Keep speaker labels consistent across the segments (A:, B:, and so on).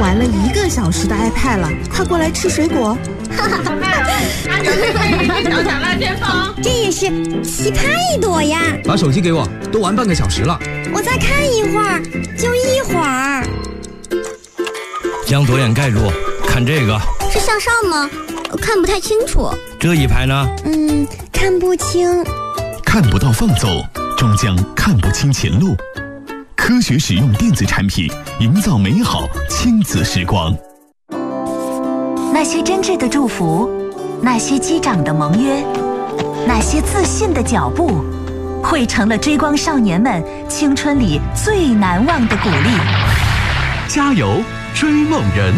A: 玩了1个小时的 iPad 了，快过来吃水果。
B: 哈哈哈！拿着这个小小辣边方，
C: 这也是奇葩一朵呀！
D: 把手机给我，都玩半个小时了。
C: 我再看一会儿，就一会儿。
E: 将左眼盖住，看这个。
C: 是向上吗？看不太清楚。
E: 这一排呢？
C: 看不清。
F: 看不到放走，终将看不清前路。科学使用电子产品，营造美好亲子时光。
G: 那些真挚的祝福，那些击掌的盟约，那些自信的脚步，汇成了追光少年们青春里最难忘的鼓励。
F: 加油，追梦人！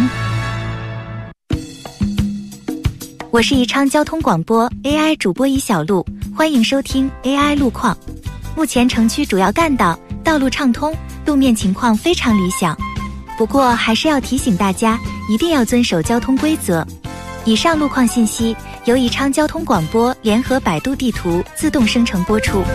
G: 我是宜昌交通广播 AI 主播一小路，欢迎收听 AI 路况。目前城区主要干道道路畅通，路面情况非常理想。不过还是要提醒大家，一定要遵守交通规则。以上路况信息由宜昌交通广播联合百度地图自动生成播出。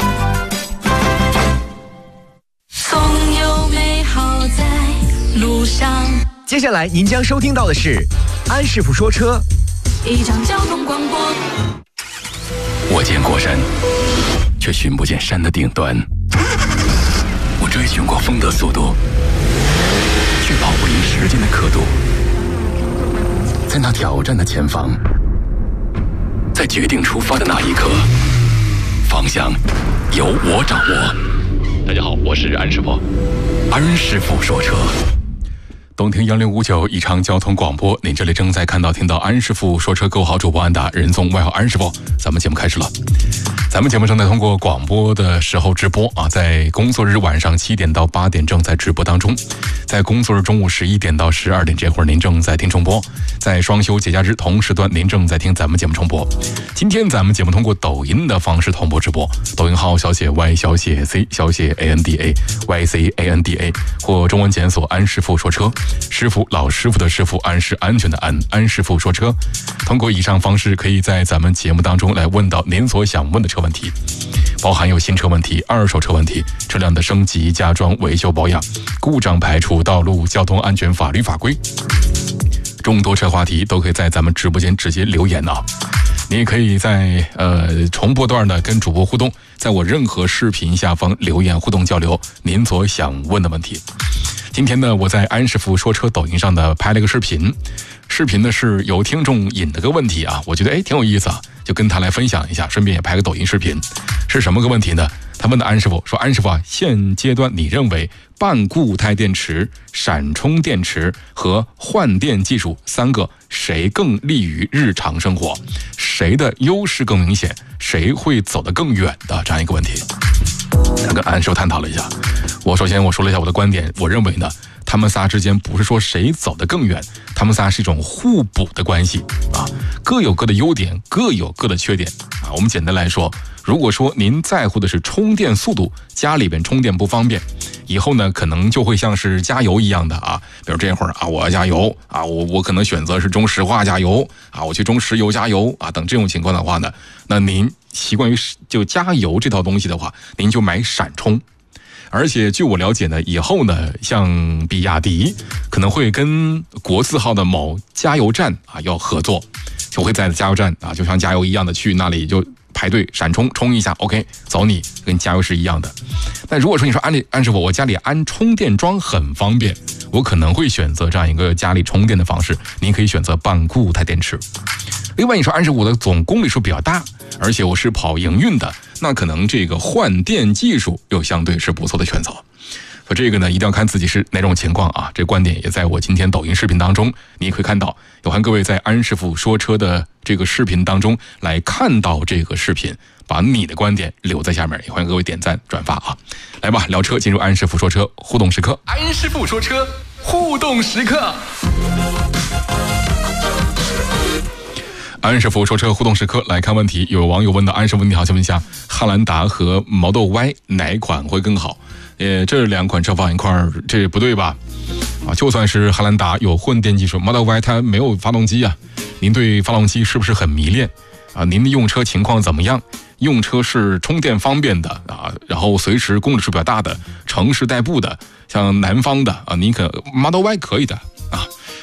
H: 总有美好在路上。
D: 接下来您将收听到的是安师傅说车。
H: 宜昌交通广播。
I: 我见过山，却寻不见山的顶端。我追寻过风的速度，却跑不赢时间的刻度。在那挑战的前方，在决定出发的那一刻，方向由我掌握。大家好，我是安师傅，安师傅说车。东听1059宜昌交通广播，您这里正在听到安师傅说车，各位好，主播安达，人送外号安师傅。咱们节目开始了。咱们节目正在通过广播的时候直播啊，在工作日晚上7点到8点正在直播当中，在工作日中午11点到12点这会儿您正在听重播，在双休节假日同时段您正在听咱们节目重播。今天咱们节目通过抖音的方式同步直播，抖音号小写 Y 小写 C 小写 ANDA YCANDA 或中文检索安师傅说车，师傅老师傅的师傅，安是安全的安，安师傅说车。通过以上方式可以在咱们节目当中来问到您所想问的车问题，包含有新车问题、二手车问题、车辆的升级、加装、维修保养、故障排除、道路交通安全法律法规，众多车话题都可以在咱们直播间直接留言啊。你也可以在重播段的跟主播互动，在我任何视频下方留言互动交流您所想问的问题。今天呢，我在安师傅说车抖音上呢拍了个视频，视频呢是有听众引了个问题啊，我觉得挺有意思啊，就跟他来分享一下，顺便也拍个抖音视频。是什么个问题呢？他问的安师傅说，安师傅啊，现阶段你认为半固态电池、闪充电池和换电技术3个谁更利于日常生活？谁的优势更明显？谁会走得更远的这样一个问题？跟安师傅探讨了一下。首先我说了一下我的观点，我认为呢，他们仨之间不是说谁走得更远，他们仨是一种互补的关系啊，各有各的优点，各有各的缺点啊。我们简单来说，如果说您在乎的是充电速度，家里边充电不方便，以后呢可能就会像是加油一样的啊，比如这会儿啊我要加油啊，我可能选择是中石化加油啊，我去中石油加油啊，等这种情况的话呢，那您习惯于就加油这套东西的话，您就买闪充。而且据我了解呢，以后呢，像比亚迪可能会跟国字号的某加油站啊要合作，就会在加油站啊，就像加油一样的去那里就排队闪充充一下 ，OK， 走你，跟加油是一样的。但如果说你说安师傅，我家里安充电桩很方便，我可能会选择这样一个家里充电的方式，您可以选择半固态电池。另外你说安师傅，我的总公里数比较大，而且我是跑营运的，那可能这个换电技术又相对是不错的选择。所以这个呢，一定要看自己是哪种情况啊。这观点也在我今天抖音视频当中，你也可以看到。有欢迎各位在安师傅说车的这个视频当中来看到这个视频，把你的观点留在下面，也欢迎各位点赞转发啊。来吧，聊车，进入安师傅说车互动时刻。安师傅说车互动时刻。安师傅说车互动时刻，来看问题。有网友问到，安师傅你好，请问一下，汉兰达和Model Y哪款会更好？这2款车放一块儿，这不对吧？啊，就算是汉兰达有混电技术，Model Y 它没有发动机啊。您对发动机是不是很迷恋啊？您的用车情况怎么样？用车是充电方便的啊，然后随时公里数比较大的，城市代步的，像南方的啊，您Model Y 可以的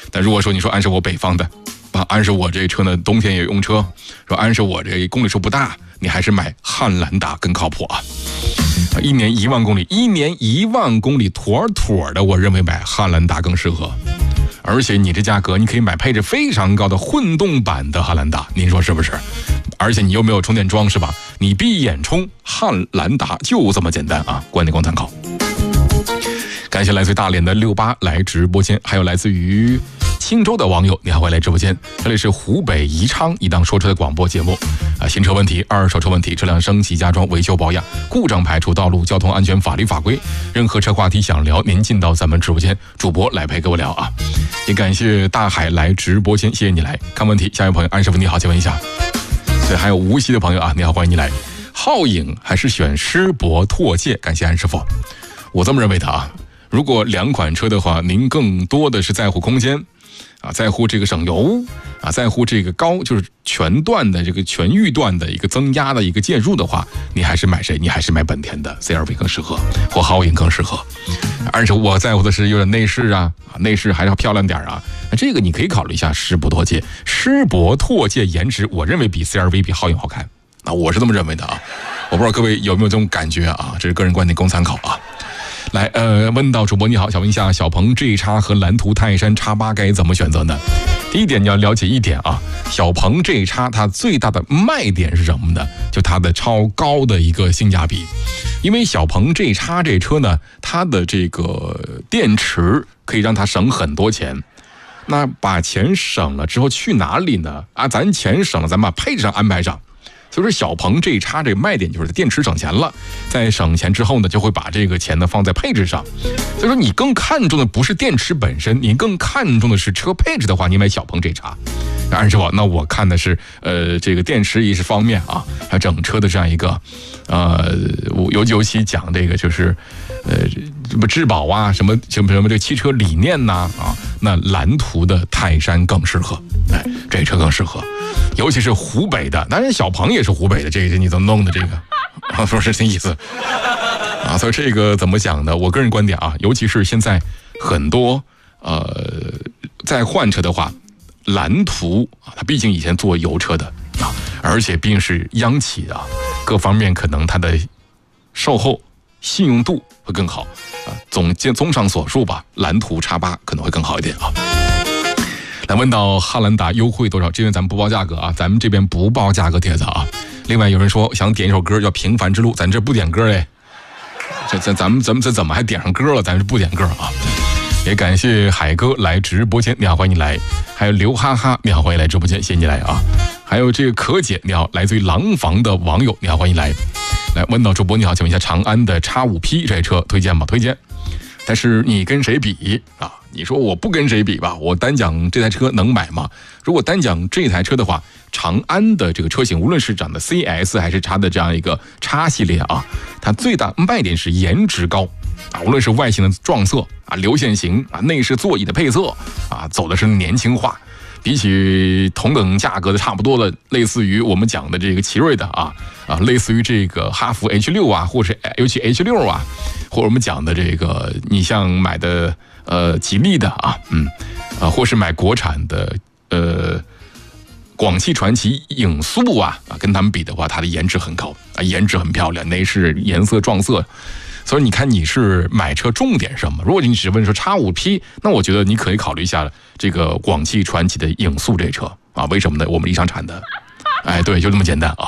I: 但如果说你说安师傅我北方的，安师傅我这车呢冬天也用车，说安师傅我这公里数不大，你还是买汉兰达更靠谱啊。1年1万公里，1年1万公里妥妥的，我认为买汉兰达更适合。而且你这价格，你可以买配置非常高的混动版的汉兰达，您说是不是？而且你又没有充电桩是吧？你闭眼充汉兰达就这么简单啊！观点供参考。感谢来自于大连的68来直播间，还有来自于青州的网友，你好，欢迎来直播间。这里是湖北宜昌一档说车的广播节目新车问题、二手车问题、车辆升级加装、维修保养、故障排除、道路交通安全法律法规，任何车话题想聊，您进到咱们直播间，主播来陪各位聊啊。也感谢大海来直播间，谢谢你来看问题。下一位朋友安师傅你好，请问一下。对，还有无锡的朋友啊，你好，欢迎你来。皓影还是选狮铂拓界？感谢安师傅。我这么认为的啊，如果2款车的话，您更多的是在乎空间在乎这个省油在乎这个就是全段的这个全域段的一个增压的一个介入的话，你还是买谁？你还是买本田的 CR-V 更适合，或皓影更适合。而且我在乎的是有点内饰内饰还是要漂亮点啊。这个你可以考虑一下狮铂拓界。狮铂拓界颜值，我认为比 CR-V 比皓影好看。我是这么认为的啊。我不知道各位有没有这种感觉啊？这是个人观点，供参考啊。来，问到主播你好，想问一下小鹏 G-X 和蓝图泰山 X8 该怎么选择呢？第一点你要了解一点啊，小鹏 G-X 它最大的卖点是什么呢？就它的超高的一个性价比。因为小鹏 G-X 这车呢，它的这个电池可以让它省很多钱。那把钱省了之后去哪里呢？咱钱省了，咱把配置上安排上。所以说小鹏 G-X 这个卖点就是电池省钱了，在省钱之后呢，就会把这个钱呢放在配置上。所以说你更看重的不是电池本身，你更看重的是车配置的话，你买小鹏 G-X。安师傅，那我看的是这个电池一是方面啊，还有整车的这样一个尤其讲这个就是什么质保什么这个汽车理念那蓝图的泰山更适合，这车更适合。尤其是湖北的，当然小鹏也是湖北的，这你怎么弄的这个说是这意思所以这个怎么讲呢？我个人观点尤其是现在很多在换车的话，蓝图它毕竟以前做油车的而且毕竟是央企各方面可能它的售后信用度会更好综上所述吧，蓝图 X8 可能会更好一点来问到汉兰达优惠多少？这边咱们不报价格咱们这边不报价格帖子另外有人说想点一首歌叫《平凡之路》，咱这不点歌嘞，咱们这怎么还点上歌了？咱是不点歌也感谢海哥来直播间，你好，欢迎你来。还有刘哈哈，你好，欢迎来直播间，谢谢你来还有这个可姐，你好，来自于廊坊的网友，你好，欢迎来。来问到主播你好，请问一下长安的 X5P 这车推荐吗？推荐。但是你跟谁比你说我不跟谁比吧，我单讲这台车能买吗？如果单讲这台车的话，长安的这个车型，无论是长的 CS 还是它的这样一个 X 系列它最大卖点是颜值高无论是外形的撞色流线型内饰座椅的配色走的是年轻化。比起同等价格的差不多的，类似于我们讲的这个奇瑞的类似于这个哈弗 H6 或是尤其 H6 或者我们讲的这个你像买的吉利的或是买国产的广汽传祺影速跟他们比的话，它的颜值很高颜值很漂亮，内饰颜色撞色。所以你看你是买车重点什么？如果你只问说 X5P， 那我觉得你可以考虑一下这个广汽传祺的影速这车为什么呢？我们宜昌产的对，就这么简单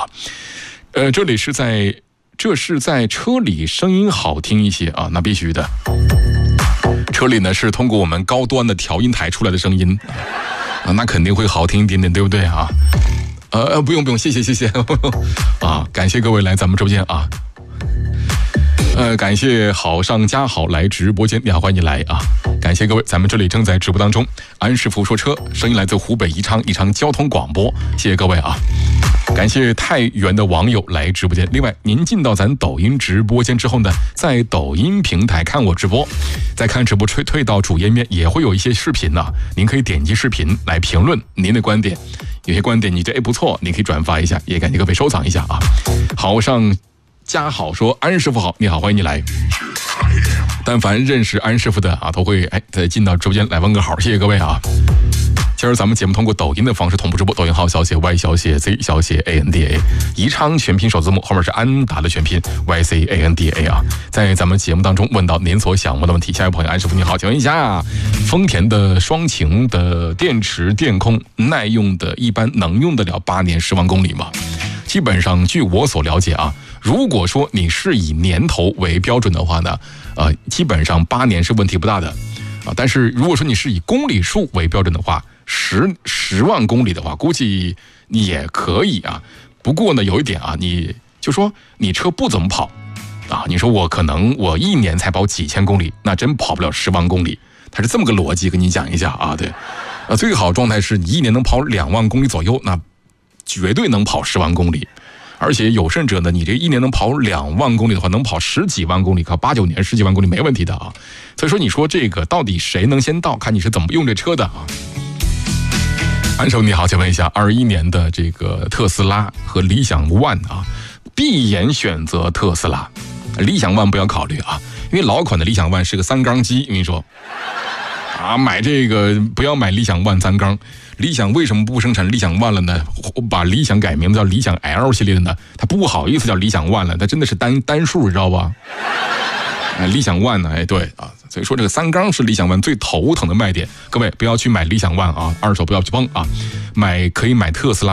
I: 这是在车里声音好听一些那必须的。车里呢是通过我们高端的调音台出来的声音那肯定会好听一点点，对不对不用，谢谢感谢各位来咱们直播间感谢好上加好来直播间，你好，欢迎你来感谢各位，咱们这里正在直播当中，安师傅说车，声音来自湖北宜昌交通广播，谢谢各位感谢太原的网友来直播间。另外您进到咱抖音直播间之后呢，在抖音平台看我直播，在看直播退到主页面也会有一些视频您可以点击视频来评论您的观点，有些观点你觉得不错，你可以转发一下，也感谢各位收藏一下好上加好说安师傅好，你好，欢迎你来。但凡认识安师傅的都会再进到直播间来问个好，谢谢各位今儿咱们节目通过抖音的方式同步直播，抖音号小写 Y 小写 Z 小写 ANDA， 宜昌全拼首字母后面是安达的全拼 YCANDA 啊。在咱们节目当中问到您所想问的问题，下一位朋友安师傅你好，请问一下，丰田的双擎的电池电控耐用的一般能用得了8年10万公里吗？基本上据我所了解啊，如果说你是以年头为标准的话呢，基本上8年是问题不大的啊。但是如果说你是以公里数为标准的话，10万公里的话，估计你也可以啊。不过呢，有一点啊，你就说你车不怎么跑啊，你说我1年才跑几千公里，那真跑不了10万公里。它是这么个逻辑，跟你讲一下啊。对，最好状态是你1年能跑2万公里左右，那绝对能跑10万公里。而且有甚者呢，你这1年能跑2万公里的话，能跑10几万公里，靠8、9年10几万公里没问题的啊。所以说，你说这个到底谁能先到，看你是怎么用这车的啊。安手你好，请问一下，21年的这个特斯拉和理想 ONE 啊，闭眼选择特斯拉，理想 ONE 不要考虑啊，因为老款的理想 ONE 是个3缸机，我跟你说啊，买这个不要买理想 ONE 3缸。理想为什么不生产理想 ONE 了呢？把理想改名叫理想 L 系列的呢？它不好意思叫理想 ONE 了，它真的是单数，你知道吧？理想 ONE 呢？对啊，所以说这个3缸是理想 ONE 最头疼的卖点。各位不要去买理想 ONE啊，二手不要去碰啊，可以买特斯拉。